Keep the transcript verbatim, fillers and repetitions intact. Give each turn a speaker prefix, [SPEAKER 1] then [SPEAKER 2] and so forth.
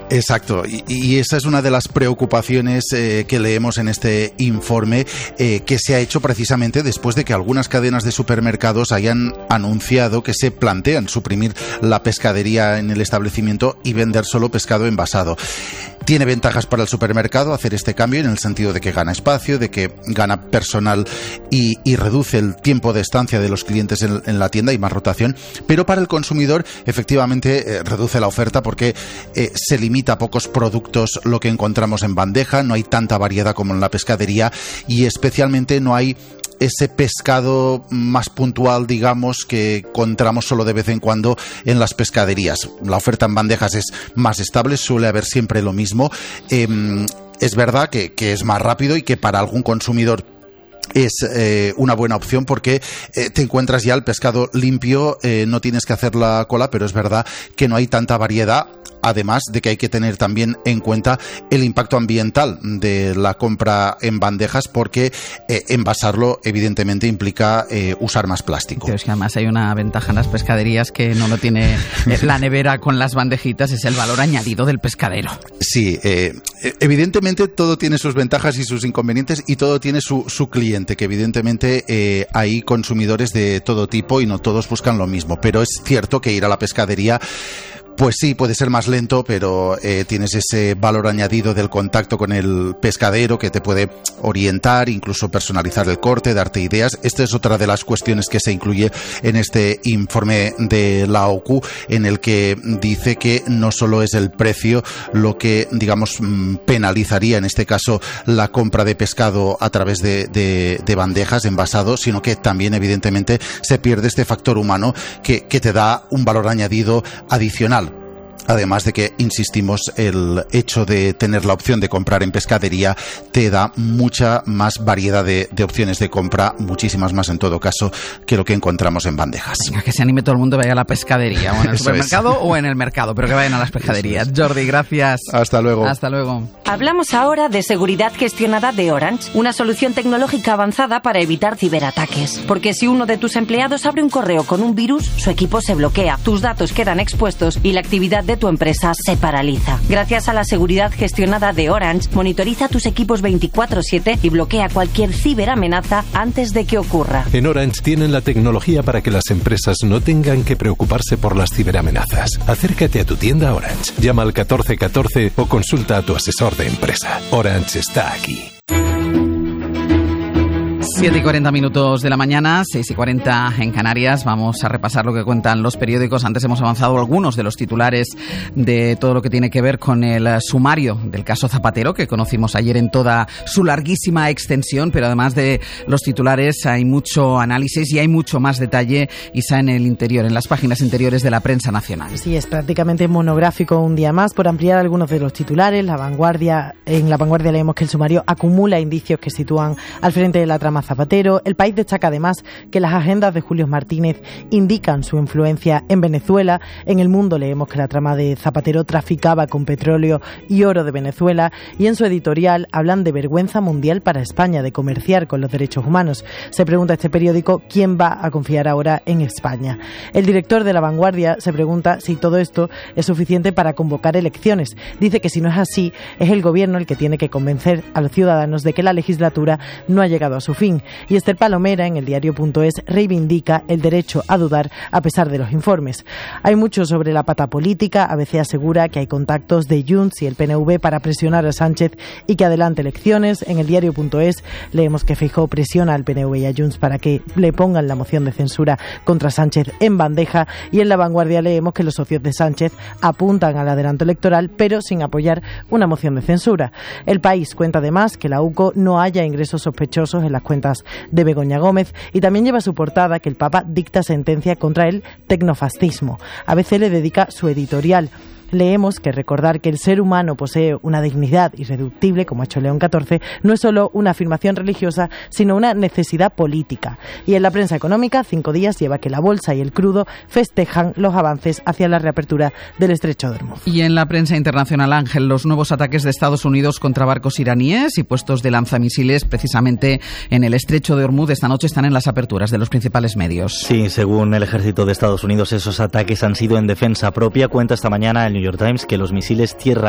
[SPEAKER 1] Exacto, y, y esa es una de las preocupaciones eh, que leemos en este informe eh, que se ha hecho precisamente después de que algunas cadenas de supermercados hayan anunciado que se plantean suprimir la pescadería en el establecimiento y vender solo pescado envasado. Tiene ventajas para el supermercado hacer este cambio en el sentido de que gana espacio, de que gana personal y, y reduce el tiempo de estancia de los clientes en, en la tienda y más rotación, pero para el consumidor efectivamente eh, reduce la oferta porque eh, se limita a pocos productos lo que encontramos en bandeja, no hay tanta variedad como en la pescadería y especialmente no hay ese pescado más puntual, digamos, que encontramos solo de vez en cuando en las pescaderías. La oferta en bandejas es más estable, suele haber siempre lo mismo. Eh, es verdad que, que es más rápido y que para algún consumidor es eh, una buena opción porque eh, te encuentras ya el pescado limpio, eh, no tienes que hacer la cola, pero es verdad que no hay tanta variedad. Además de que hay que tener también en cuenta el impacto ambiental de la compra en bandejas porque eh, envasarlo evidentemente implica eh, usar más plástico.
[SPEAKER 2] Pero es que además hay una ventaja en las pescaderías que no lo tiene la nevera con las bandejitas, es el valor añadido del pescadero.
[SPEAKER 1] Sí, eh, evidentemente todo tiene sus ventajas y sus inconvenientes y todo tiene su, su cliente, que evidentemente eh, hay consumidores de todo tipo y no todos buscan lo mismo, pero es cierto que ir a la pescadería pues sí, puede ser más lento, pero eh, tienes ese valor añadido del contacto con el pescadero que te puede orientar, incluso personalizar el corte, darte ideas. Esta es otra de las cuestiones que se incluye en este informe de la O C U, en el que dice que no solo es el precio lo que, digamos, penalizaría en este caso la compra de pescado a través de, de, de bandejas envasados, sino que también evidentemente se pierde este factor humano que, que te da un valor añadido adicional. Además de que, insistimos, el hecho de tener la opción de comprar en pescadería te da mucha más variedad de, de opciones de compra, muchísimas más en todo caso, que lo que encontramos en bandejas.
[SPEAKER 2] Venga, que se anime todo el mundo, vaya a la pescadería, o en el supermercado o en el mercado, pero que vayan a las pescaderías. Jordi, gracias.
[SPEAKER 1] Hasta luego.
[SPEAKER 2] Hasta luego.
[SPEAKER 3] Hablamos ahora de seguridad gestionada de Orange, una solución tecnológica avanzada para evitar ciberataques. Porque si uno de tus empleados abre un correo con un virus, su equipo se bloquea, tus datos quedan expuestos y la actividad de tu empresa se paraliza. Gracias a la seguridad gestionada de Orange, monitoriza tus equipos veinticuatro siete y bloquea cualquier ciberamenaza antes de que ocurra.
[SPEAKER 4] En Orange tienen la tecnología para que las empresas no tengan que preocuparse por las ciberamenazas. Acércate a tu tienda Orange, llama al catorce catorce o consulta a tu asesor de empresa. Orange está aquí.
[SPEAKER 2] siete y cuarenta minutos de la mañana, seis y cuarenta en Canarias. Vamos a repasar lo que cuentan los periódicos. Antes hemos avanzado algunos de los titulares de todo lo que tiene que ver con el sumario del caso Zapatero, que conocimos ayer en toda su larguísima extensión, pero además de los titulares hay mucho análisis y hay mucho más detalle, Isa, en el interior, en las páginas interiores de la prensa nacional.
[SPEAKER 5] Sí, es prácticamente monográfico un día más. Por ampliar algunos de los titulares, la Vanguardia, en La Vanguardia leemos que el sumario acumula indicios que sitúan al frente de la trama Zapatero. El País destaca además que las agendas de Julio Martínez indican su influencia en Venezuela. En El Mundo leemos que la trama de Zapatero traficaba con petróleo y oro de Venezuela, y en su editorial hablan de vergüenza mundial para España de comerciar con los derechos humanos. Se pregunta este periódico quién va a confiar ahora en España. El director de La Vanguardia se pregunta si todo esto es suficiente para convocar elecciones. Dice que si no es así, es el gobierno el que tiene que convencer a los ciudadanos de que la legislatura no ha llegado a su fin. Y Esther Palomera, en el diario.es, reivindica el derecho a dudar a pesar de los informes. Hay mucho sobre la pata política. A B C asegura que hay contactos de Junts y el P N V para presionar a Sánchez y que adelante elecciones. En el diario.es leemos que Feijóo presiona al P N V y a Junts para que le pongan la moción de censura contra Sánchez en bandeja. Y en La Vanguardia leemos que los socios de Sánchez apuntan al adelanto electoral, pero sin apoyar una moción de censura. El País cuenta además que la U C O no haya ingresos sospechosos en las cuentas de Begoña Gómez, y también lleva su portada que el Papa dicta sentencia contra el tecnofascismo. A B C le dedica su editorial. Leemos que recordar que el ser humano posee una dignidad irreductible, como ha hecho León catorce, no es solo una afirmación religiosa, sino una necesidad política. Y en la prensa económica, Cinco Días lleva que la bolsa y el crudo festejan los avances hacia la reapertura del estrecho de Hormuz.
[SPEAKER 2] Y en la prensa internacional, Ángel, los nuevos ataques de Estados Unidos contra barcos iraníes y puestos de lanzamisiles precisamente en el estrecho de Hormuz esta noche están en las aperturas de los principales medios.
[SPEAKER 6] Sí, según el ejército de Estados Unidos, esos ataques han sido en defensa propia. Cuenta esta mañana el New York Times que los misiles tierra